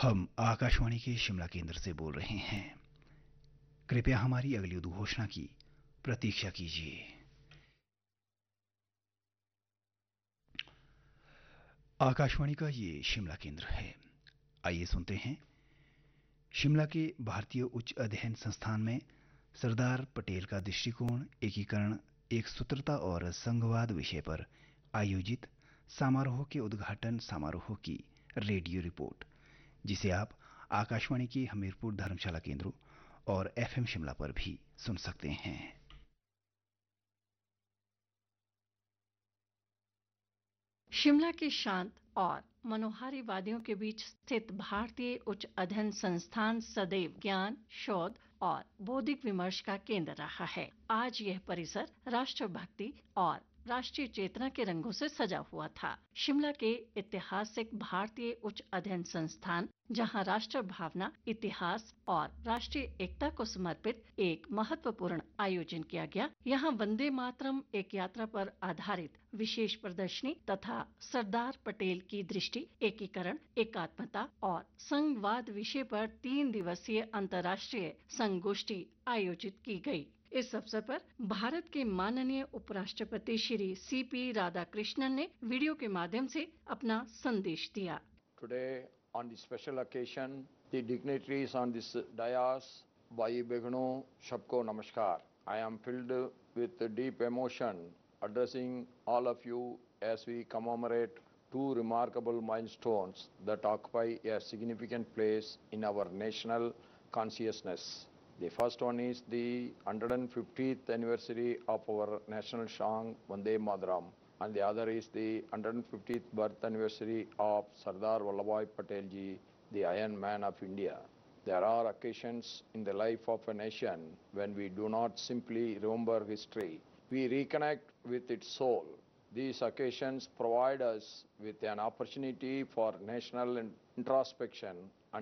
हम आकाशवाणी के शिमला केंद्र से बोल रहे हैं। कृपया हमारी अगली उद्घोषणा की प्रतीक्षा कीजिए। आकाशवाणी का ये शिमला केंद्र है। आइए सुनते हैं शिमला के भारतीय उच्च अध्ययन संस्थान में सरदार पटेल का दृष्टिकोण, एकीकरण, एक सूत्रता और संघवाद विषय पर आयोजित समारोह के उद्घाटन समारोह की रेडियो रिपोर्ट, जिसे आप आकाशवाणी के हमीरपुर धर्मशाला केंद्रों और एफएम शिमला पर भी सुन सकते हैं। शिमला के शांत और मनोहारी वादियों के बीच स्थित भारतीय उच्च अध्ययन संस्थान सदैव ज्ञान, शोध और बौद्धिक विमर्श का केंद्र रहा है। आज यह परिसर राष्ट्रभक्ति और राष्ट्रीय चेतना के रंगों से सजा हुआ था। शिमला के ऐतिहासिक भारतीय उच्च अध्ययन संस्थान, जहां राष्ट्र भावना, इतिहास और राष्ट्रीय एकता को समर्पित एक महत्वपूर्ण आयोजन किया गया। यहां वंदे मातरम, एक यात्रा पर आधारित विशेष प्रदर्शनी तथा सरदार पटेल की दृष्टि, एकीकरण, एकात्मता और संघवाद विषय पर 3 दिवसीय अंतर्राष्ट्रीय संगोष्ठी आयोजित की गई। इस अवसर पर भारत के माननीय उपराष्ट्रपति श्री सीपी राधाकृष्णन ने वीडियो के माध्यम से अपना संदेश दिया। Today, on this special occasion, the dignitaries on this dais, Bhai Begno, Shabko Namaskar. I am filled with deep emotion addressing all of you as we commemorate two remarkable milestones that occupy a significant place in our national consciousness. The first one is the 150th anniversary of our national song Vande Mataram, and the other is the 150th birth anniversary of Sardar Vallabhbhai Patel ji, the Iron Man of India. There are occasions in the life of a nation when we do not simply remember history, we reconnect with its soul. These occasions provide us with an opportunity for national introspection